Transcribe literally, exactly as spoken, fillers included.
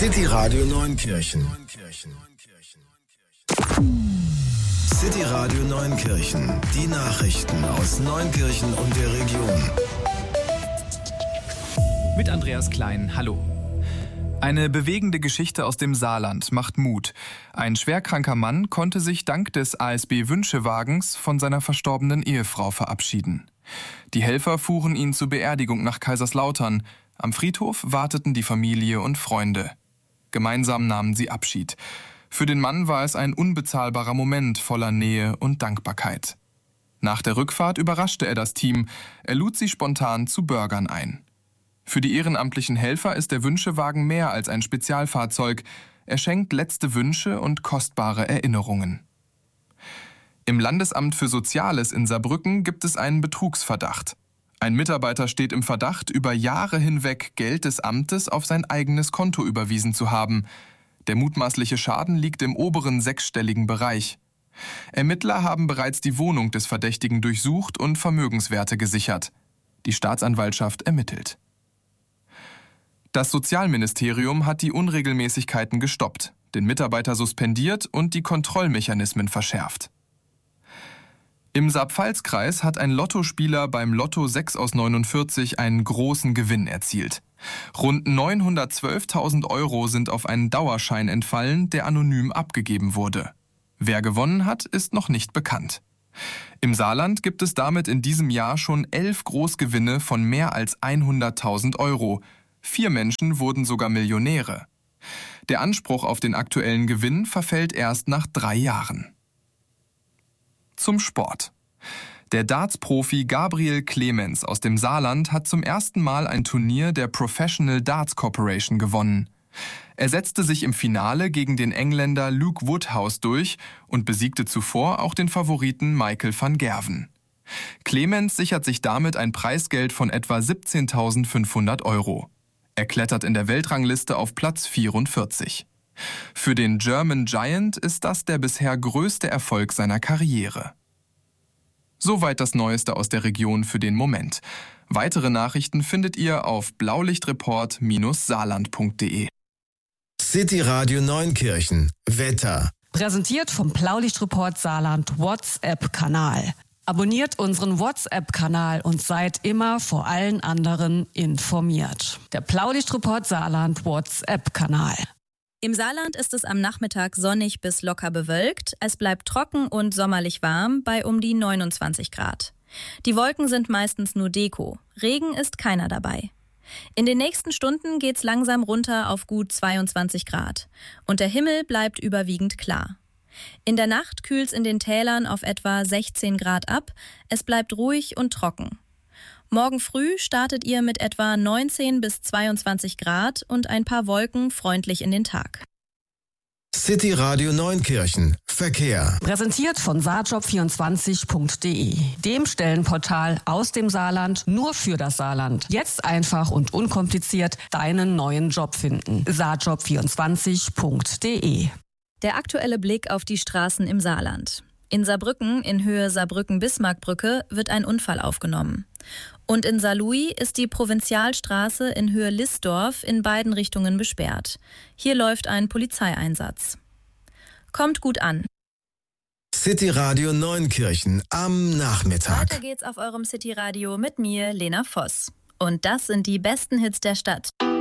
City Radio Neunkirchen. City Radio Neunkirchen. Die Nachrichten aus Neunkirchen und der Region. Mit Andreas Klein, hallo. Eine bewegende Geschichte aus dem Saarland macht Mut. Ein schwerkranker Mann konnte sich dank des A S B-Wünschewagens von seiner verstorbenen Ehefrau verabschieden. Die Helfer fuhren ihn zur Beerdigung nach Kaiserslautern. Am Friedhof warteten die Familie und Freunde. Gemeinsam nahmen sie Abschied. Für den Mann war es ein unbezahlbarer Moment voller Nähe und Dankbarkeit. Nach der Rückfahrt überraschte er das Team. Er lud sie spontan zu Burgern ein. Für die ehrenamtlichen Helfer ist der Wünschewagen mehr als ein Spezialfahrzeug. Er schenkt letzte Wünsche und kostbare Erinnerungen. Im Landesamt für Soziales in Saarbrücken gibt es einen Betrugsverdacht. Ein Mitarbeiter steht im Verdacht, über Jahre hinweg Geld des Amtes auf sein eigenes Konto überwiesen zu haben. Der mutmaßliche Schaden liegt im oberen sechsstelligen Bereich. Ermittler haben bereits die Wohnung des Verdächtigen durchsucht und Vermögenswerte gesichert. Die Staatsanwaltschaft ermittelt. Das Sozialministerium hat die Unregelmäßigkeiten gestoppt, den Mitarbeiter suspendiert und die Kontrollmechanismen verschärft. Im Saar-Pfalz-Kreis hat ein Lottospieler beim Lotto sechs aus neunundvierzig einen großen Gewinn erzielt. Rund neunhundertzwölftausend Euro sind auf einen Dauerschein entfallen, der anonym abgegeben wurde. Wer gewonnen hat, ist noch nicht bekannt. Im Saarland gibt es damit in diesem Jahr schon elf Großgewinne von mehr als hunderttausend Euro. Vier Menschen wurden sogar Millionäre. Der Anspruch auf den aktuellen Gewinn verfällt erst nach drei Jahren. Zum Sport. Der Darts-Profi Gabriel Clemens aus dem Saarland hat zum ersten Mal ein Turnier der Professional Darts Corporation gewonnen. Er setzte sich im Finale gegen den Engländer Luke Woodhouse durch und besiegte zuvor auch den Favoriten Michael van Gerwen. Clemens sichert sich damit ein Preisgeld von etwa siebzehntausendfünfhundert Euro. Er klettert in der Weltrangliste auf Platz vierundvierzig. Für den German Giant ist das der bisher größte Erfolg seiner Karriere. Soweit das Neueste aus der Region für den Moment. Weitere Nachrichten findet ihr auf blaulichtreport Bindestrich saarland punkt de. City Radio Neunkirchen. Wetter. Präsentiert vom Blaulichtreport Saarland WhatsApp-Kanal. Abonniert unseren WhatsApp-Kanal und seid immer vor allen anderen informiert. Der Blaulichtreport Saarland WhatsApp-Kanal. Im Saarland ist es am Nachmittag sonnig bis locker bewölkt. Es bleibt trocken und sommerlich warm bei um die neunundzwanzig Grad. Die Wolken sind meistens nur Deko. Regen ist keiner dabei. In den nächsten Stunden geht's langsam runter auf gut zweiundzwanzig Grad. Und der Himmel bleibt überwiegend klar. In der Nacht kühlt's in den Tälern auf etwa sechzehn Grad ab. Es bleibt ruhig und trocken. Morgen früh startet ihr mit etwa neunzehn bis zweiundzwanzig Grad und ein paar Wolken freundlich in den Tag. City Radio Neunkirchen. Verkehr. Präsentiert von saarjob vierundzwanzig punkt de, dem Stellenportal aus dem Saarland nur für das Saarland. Jetzt einfach und unkompliziert deinen neuen Job finden. saarjob vierundzwanzig punkt de. Der aktuelle Blick auf die Straßen im Saarland. In Saarbrücken, in Höhe Saarbrücken-Bismarck-Brücke, wird ein Unfall aufgenommen. Und in Saarlouis ist die Provinzialstraße in Höhe Lissdorf in beiden Richtungen besperrt. Hier läuft ein Polizeieinsatz. Kommt gut an. City Radio Neunkirchen am Nachmittag. Weiter geht's auf eurem City Radio mit mir, Lena Voss. Und das sind die besten Hits der Stadt.